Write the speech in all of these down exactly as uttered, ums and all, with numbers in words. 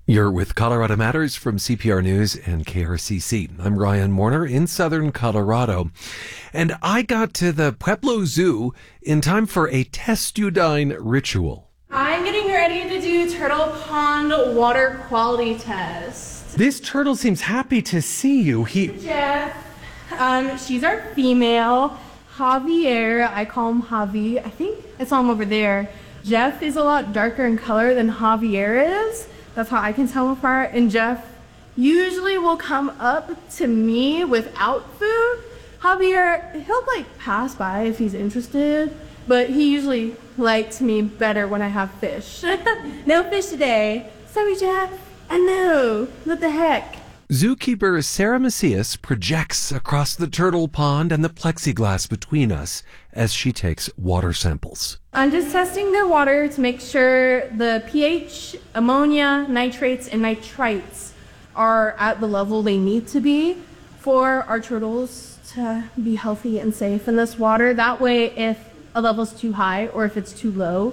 You're with Colorado Matters from C P R News and K R C C. I'm Ryan Warner in southern Colorado. And I got to the Pueblo Zoo in time for a testudine ritual. I'm getting ready to do turtle pond water quality test. This turtle seems happy to see you. He... Jeff, um, she's our female. Javier, I call him Javi. I think I saw him over there. Jeff is a lot darker in color than Javier is. That's how I can tell him apart. And Jeff usually will come up to me without food. Javier, he'll like pass by if he's interested, but he usually likes me better when I have fish. No fish today. Sorry, Jeff. I know. What the heck? Zookeeper Sarah Macias projects across the turtle pond and the plexiglass between us as she takes water samples. I'm just testing the water to make sure the pH, ammonia, nitrates, and nitrites are at the level they need to be for our turtles to be healthy and safe in this water. That way, if a level's too high or if it's too low,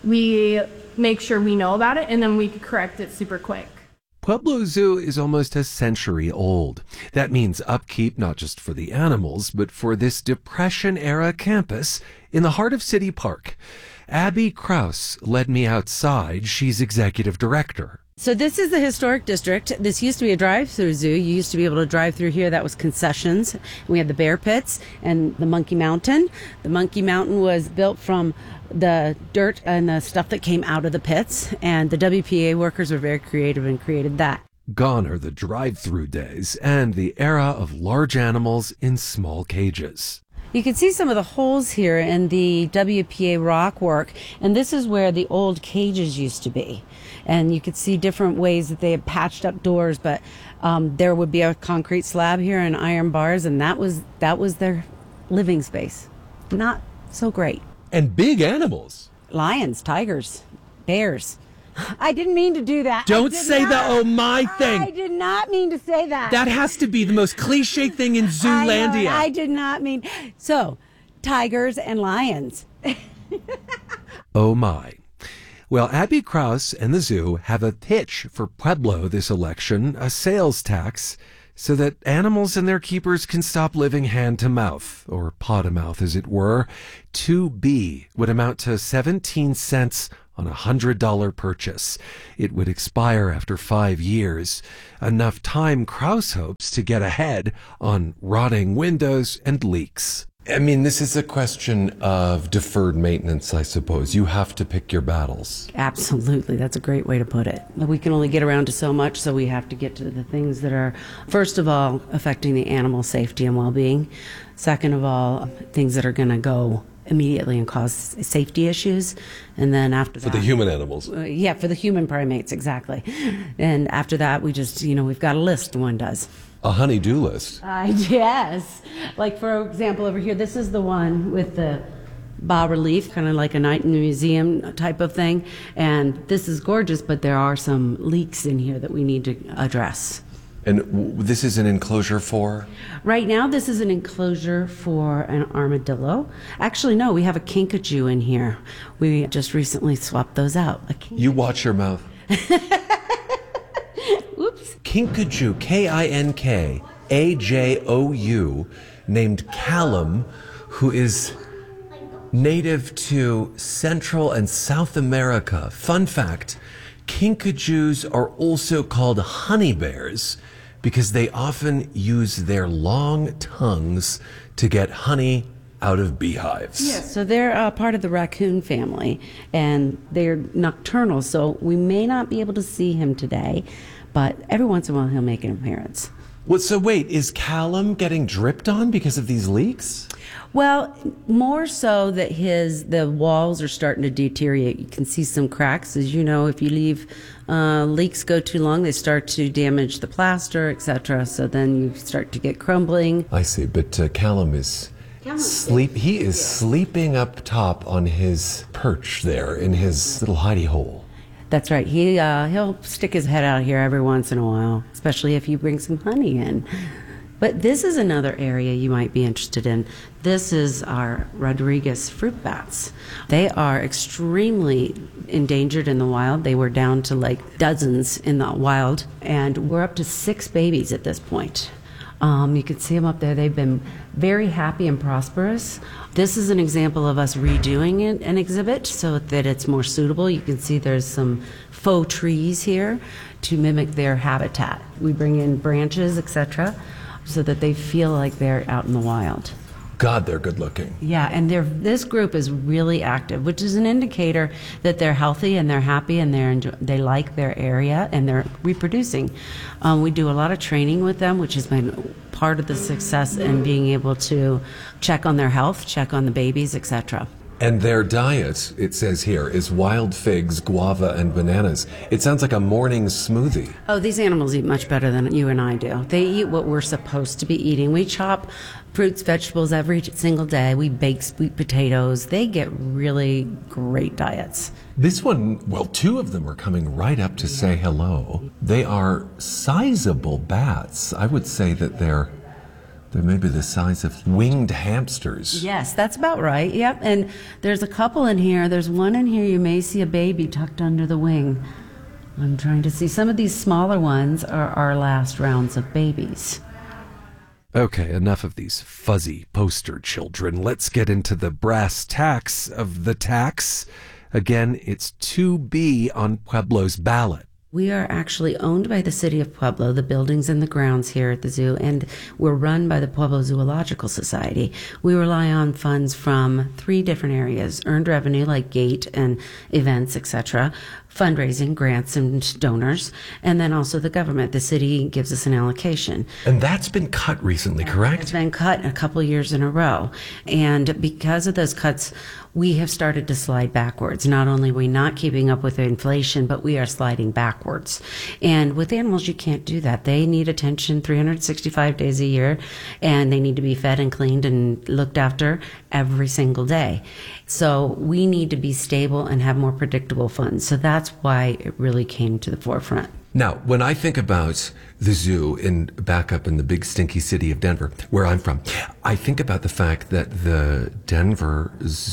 we make sure we know about it and then we can correct it super quick. Pueblo Zoo is almost a century old. That means upkeep not just for the animals, but for this Depression-era campus in the heart of City Park. Abby Kraus led me outside. She's executive director. So this is the historic district. This used to be a drive-through zoo. You used to be able to drive through here. That was concessions. We had the bear pits and the Monkey Mountain. The Monkey Mountain was built from the dirt and the stuff that came out of the pits, and the W P A workers were very creative and created that. Gone are the drive-through days and the era of large animals in small cages. You can see some of the holes here in the W P A rock work, and this is where the old cages used to be. And you could see different ways that they had patched up doors, but um, there would be a concrete slab here and iron bars, and that was that was their living space. Not so great. And big animals. Lions, tigers, bears. I didn't mean to do that. Don't say not, the oh my thing. I did not mean to say that. That has to be the most cliche thing in Zoolandia. I, I did not mean. So, tigers and lions. Oh my. Well, Abby Kraus and the zoo have a pitch for Pueblo this election, a sales tax, so that animals and their keepers can stop living hand to mouth, or paw to mouth as it were. two B would amount to seventeen cents on a one hundred dollars purchase. It would expire after five years. Enough time, Kraus hopes, to get ahead on rotting windows and leaks. I mean, this is a question of deferred maintenance, I suppose. You have to pick your battles. Absolutely. That's a great way to put it. We can only get around to so much, so we have to get to the things that are, first of all, affecting the animal safety and well-being. Second of all, things that are going to go immediately and cause safety issues. And then after that... For the human animals. Uh, yeah, for the human primates, exactly. And after that, we just, you know, we've got a list one does. A honey-do list. Uh, yes. Like, for example, over here, this is the one with the bas-relief, kind of like a night in the museum type of thing. And this is gorgeous, but there are some leaks in here that we need to address. And w- this is an enclosure for? Right now, this is an enclosure for an armadillo. Actually, no, we have a kinkajou in here. We just recently swapped those out. You watch your mouth. Oops. Kinkajou, K I N K A J O U, named Callum, who is native to Central and South America. Fun fact, kinkajous are also called honey bears because they often use their long tongues to get honey out of beehives. Yes, so they're uh, part of the raccoon family, and they're nocturnal, so we may not be able to see him today, but every once in a while he'll make an appearance. Well, so wait, is Callum getting dripped on because of these leaks? Well, more so that his the walls are starting to deteriorate. You can see some cracks. As you know, if you leave uh, leaks go too long, they start to damage the plaster, et cetera. So then you start to get crumbling. I see, but uh, Callum is sleep. He is sleeping up top on his perch there in his little hidey hole. That's right. He uh, he'll stick his head out here every once in a while, especially if you bring some honey in. But this is another area you might be interested in. This is our Rodriguez fruit bats. They are extremely endangered in the wild. They were down to like dozens in the wild, and we're up to six babies at this point. Um, you can see them up there. They've been very happy and prosperous. This is an example of us redoing it, an exhibit so that it's more suitable. You can see there's some faux trees here to mimic their habitat. We bring in branches, et cetera, so that they feel like they're out in the wild. God, they're good looking. Yeah, and they're, this group is really active, which is an indicator that they're healthy and they're happy and they're enjoy, they like their area and they're reproducing. Um, we do a lot of training with them, which has been part of the success in being able to check on their health, check on the babies, et cetera. And their diet, it says here, is wild figs, guava, and bananas. It sounds like a morning smoothie. Oh, these animals eat much better than you and I do. They eat what we're supposed to be eating. We chop fruits, vegetables every single day. We bake sweet potatoes. They get really great diets. This one, well, two of them are coming right up to say hello. They are sizable bats. I would say that they're They're maybe the size of winged hamsters. Yes, that's about right. Yep. And there's a couple in here. There's one in here. You may see a baby tucked under the wing. I'm trying to see. Some of these smaller ones are our last rounds of babies. Okay, enough of these fuzzy poster children. Let's get into the brass tacks of the tax. Again, it's two B on Pueblo's ballot. We are actually owned by the city of Pueblo, the buildings and the grounds here at the zoo, and we're run by the Pueblo Zoological Society. We rely on funds from three different areas: earned revenue like gate and events, et cetera, fundraising, grants and donors, and then also the government. The city gives us an allocation. And that's been cut recently, correct? It's been cut a couple years in a row. And because of those cuts, we have started to slide backwards. Not only are we not keeping up with inflation, but we are sliding backwards. And with animals, you can't do that. They need attention three hundred sixty-five days a year, and they need to be fed and cleaned and looked after every single day. So we need to be stable and have more predictable funds. So that's why it really came to the forefront. Now, when I think about the zoo in back up in the big stinky city of Denver, where I'm from, I think about the fact that the Denver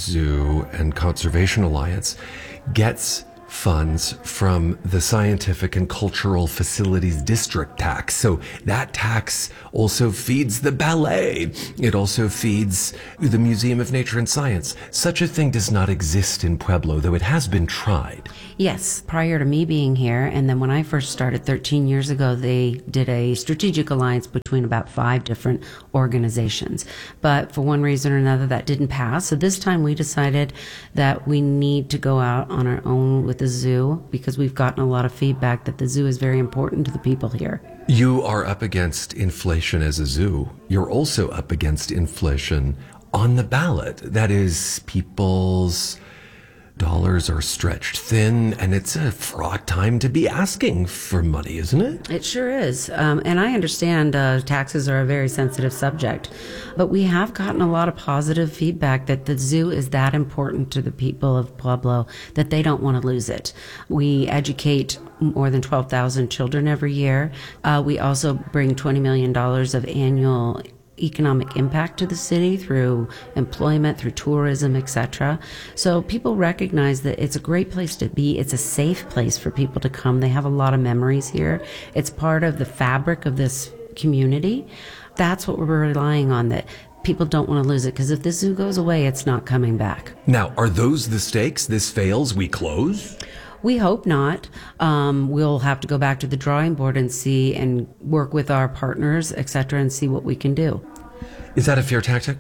Zoo and Conservation Alliance gets funds from the Scientific and Cultural Facilities District tax. So that tax also feeds the ballet. It also feeds the Museum of Nature and Science. Such a thing does not exist in Pueblo, though it has been tried. Yes, prior to me being here, and then when I first started thirteen years ago, they did a strategic alliance between about five different organizations. But for one reason or another, that didn't pass. So this time we decided that we need to go out on our own with the zoo, because we've gotten a lot of feedback that the zoo is very important to the people here. You are up against inflation as a zoo. You're also up against inflation on the ballot. That is, people's dollars are stretched thin, and it's a fraught time to be asking for money, isn't it? It sure is. Um, and I understand uh, taxes are a very sensitive subject, but we have gotten a lot of positive feedback that the zoo is that important to the people of Pueblo that they don't want to lose it. We educate more than twelve thousand children every year. Uh, we also bring twenty million dollars of annual economic impact to the city through employment, through tourism, et cetera. So people recognize that it's a great place to be. It's a safe place for people to come. They have a lot of memories here. It's part of the fabric of this community. That's what we're relying on, that people don't want to lose it, because if the zoo goes away, it's not coming back. Now, are those the stakes? This fails, we close? We hope not. Um, we'll have to go back to the drawing board and see and work with our partners, et cetera, and see what we can do. Is that a fair tactic?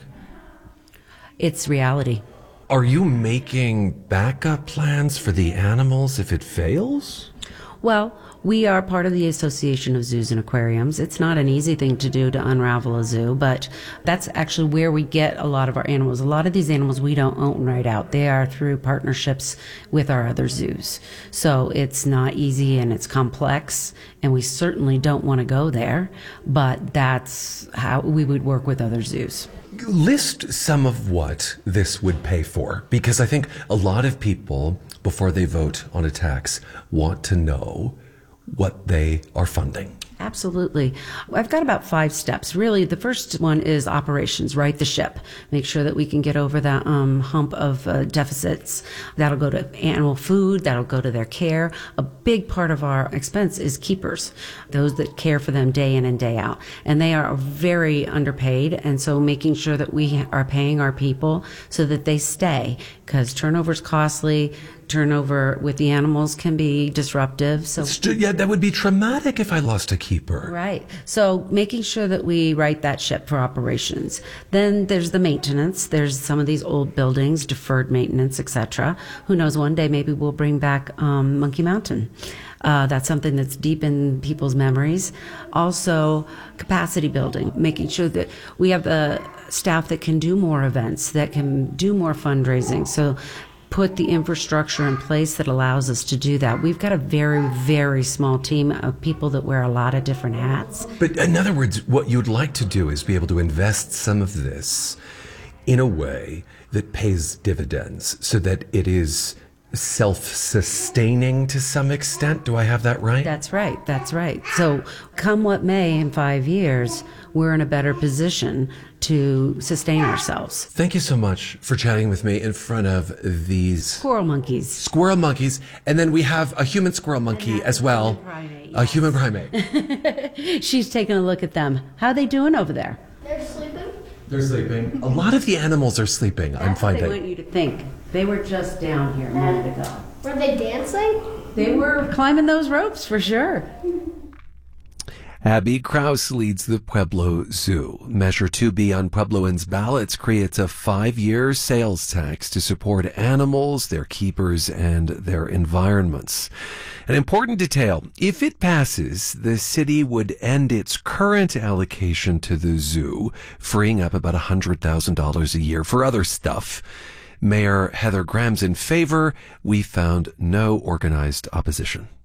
It's reality. Are you making backup plans for the animals if it fails? Well, we are part of the Association of Zoos and Aquariums. It's not an easy thing to do to unravel a zoo, but that's actually where we get a lot of our animals. A lot of these animals we don't own right out. They are through partnerships with our other zoos. So it's not easy and it's complex, and we certainly don't want to go there, but that's how we would work with other zoos. List some of what this would pay for, because I think a lot of people, before they vote on a tax, want to know what they are funding? Absolutely. I've got about five steps. Really, the first one is operations, right? The ship. Make sure that we can get over that um, hump of uh, deficits. That'll go to animal food. That'll go to their care. A big part of our expense is keepers, those that care for them day in and day out. And they are very underpaid. And so making sure that we are paying our people so that they stay, because turnover is costly. Turnover with the animals can be disruptive. So yeah, that would be traumatic if I lost a keeper. Right. So making sure that we right that ship for operations. Then there's the maintenance. There's some of these old buildings, deferred maintenance, et cetera. Who knows? One day maybe we'll bring back um, Monkey Mountain. Uh, that's something that's deep in people's memories. Also, capacity building, making sure that we have the staff that can do more events, that can do more fundraising. So put the infrastructure in place that allows us to do that. We've got a very, very small team of people that wear a lot of different hats. But in other words, what you'd like to do is be able to invest some of this in a way that pays dividends so that it is self-sustaining to some extent. Do I have that right? That's right. That's right. So come what may in five years, we're in a better position to sustain ourselves. Thank you so much for chatting with me in front of these squirrel monkeys. Squirrel monkeys. And then we have a human squirrel monkey as well. Primate, a human primate. She's taking a look at them. How are they doing over there? They're sleeping. They're sleeping. A lot of the animals are sleeping, That's I'm finding. what they want you to think. They were just down here a minute ago. Were they dancing? They were climbing those ropes for sure. Abby Kraus leads the Pueblo Zoo. Measure two B on Puebloans' ballots creates a five-year sales tax to support animals, their keepers, and their environments. An important detail, if it passes, the city would end its current allocation to the zoo, freeing up about one hundred thousand dollars a year for other stuff. Mayor Heather Graham's in favor. We found no organized opposition.